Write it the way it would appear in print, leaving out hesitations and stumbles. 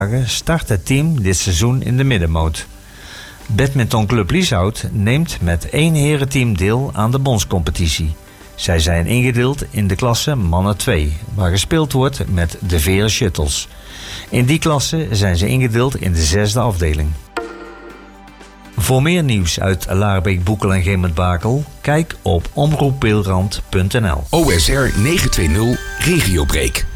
start het team dit seizoen in de middenmoot. Badmintonclub Lieshout neemt met 1 herenteam deel aan de bondscompetitie. Zij zijn ingedeeld in de klasse mannen 2, waar gespeeld wordt met de Veren Shuttles. In die klasse zijn ze ingedeeld in de 6e afdeling. Voor meer nieuws uit Laarbeek, Boekel en Gemert-Bakel, kijk op omroepbeelrand.nl. OSR 920 Regiobreak.